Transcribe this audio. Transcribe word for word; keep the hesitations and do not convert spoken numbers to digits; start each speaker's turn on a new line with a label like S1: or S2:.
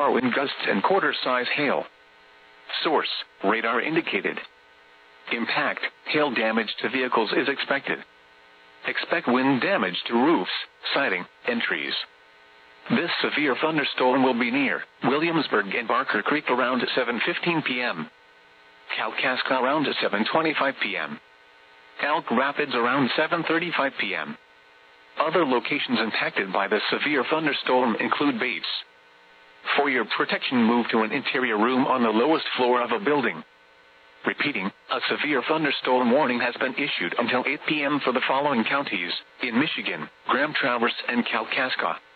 S1: far wind gusts and quarter-size hail. Source: radar indicated. Impact: hail damage to vehicles is expected. Expect wind damage to roofs, siding, and trees. This severe thunderstorm will be near Williamsburg and Barker Creek around seven fifteen p m Kalkaska around seven twenty-five p m Elk Rapids around seven thirty-five p m Other locations impacted by the severe thunderstorm include Bates. For your protection, move to an interior room on the lowest floor of a building. Repeating, a severe thunderstorm warning has been issued until eight p m for the following counties in Michigan: Grand Traverse and Kalkaska.